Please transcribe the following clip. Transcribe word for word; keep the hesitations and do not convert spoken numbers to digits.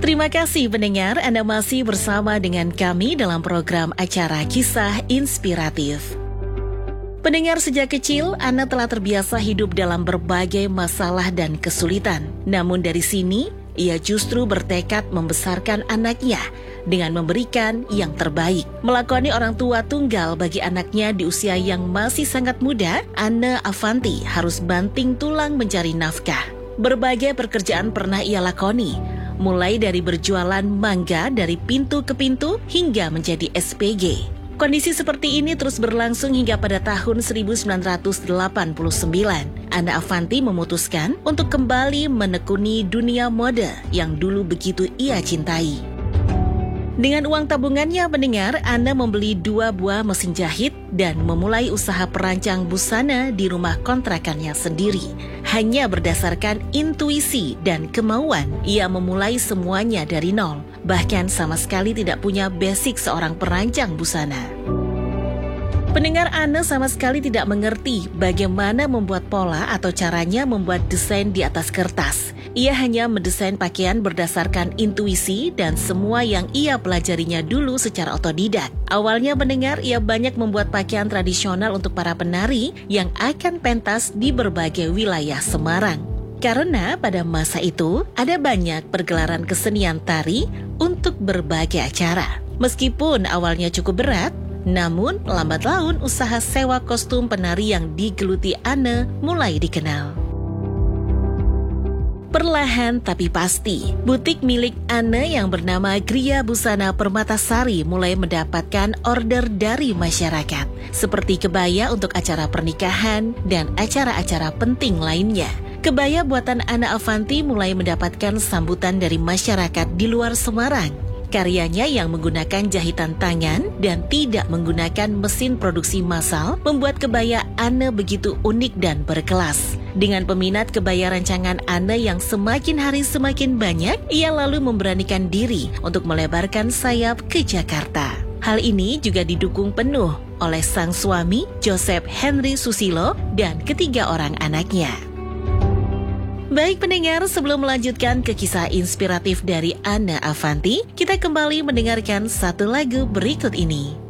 Terima kasih pendengar, Anda masih bersama dengan kami dalam program acara Kisah Inspiratif. Pendengar, sejak kecil, Ana telah terbiasa hidup dalam berbagai masalah dan kesulitan. Namun dari sini, ia justru bertekad membesarkan anaknya dengan memberikan yang terbaik. Melakoni orang tua tunggal bagi anaknya di usia yang masih sangat muda, Ana Avanti harus banting tulang mencari nafkah. Berbagai pekerjaan pernah ia lakoni, mulai dari berjualan mangga dari pintu ke pintu hingga menjadi S P G. Kondisi seperti ini terus berlangsung hingga pada tahun seribu sembilan ratus delapan puluh sembilan. Ana Avanti memutuskan untuk kembali menekuni dunia mode yang dulu begitu ia cintai. Dengan uang tabungannya mendengar, Ana membeli dua buah mesin jahit dan memulai usaha perancang busana di rumah kontrakannya sendiri. Hanya berdasarkan intuisi dan kemauan, ia memulai semuanya dari nol. Bahkan sama sekali tidak punya basic seorang perancang busana. Pendengar, Ana sama sekali tidak mengerti bagaimana membuat pola atau caranya membuat desain di atas kertas. Ia hanya mendesain pakaian berdasarkan intuisi dan semua yang ia pelajarinya dulu secara otodidak. Awalnya mendengar, ia banyak membuat pakaian tradisional untuk para penari yang akan pentas di berbagai wilayah Semarang. Karena pada masa itu ada banyak pergelaran kesenian tari untuk berbagai acara. Meskipun awalnya cukup berat, namun lambat laun usaha sewa kostum penari yang digeluti Ana mulai dikenal. Perlahan tapi pasti, butik milik Ana yang bernama Gria Busana Permatasari mulai mendapatkan order dari masyarakat, seperti kebaya untuk acara pernikahan dan acara-acara penting lainnya. Kebaya buatan Ana Avanti mulai mendapatkan sambutan dari masyarakat di luar Semarang. Karyanya yang menggunakan jahitan tangan dan tidak menggunakan mesin produksi massal membuat kebaya Ana begitu unik dan berkelas. Dengan peminat kebaya rancangan Ana yang semakin hari semakin banyak, ia lalu memberanikan diri untuk melebarkan sayap ke Jakarta. Hal ini juga didukung penuh oleh sang suami, Joseph Henry Susilo, dan ketiga orang anaknya. Baik pendengar, sebelum melanjutkan ke kisah inspiratif dari Ana Avanti, kita kembali mendengarkan satu lagu berikut ini.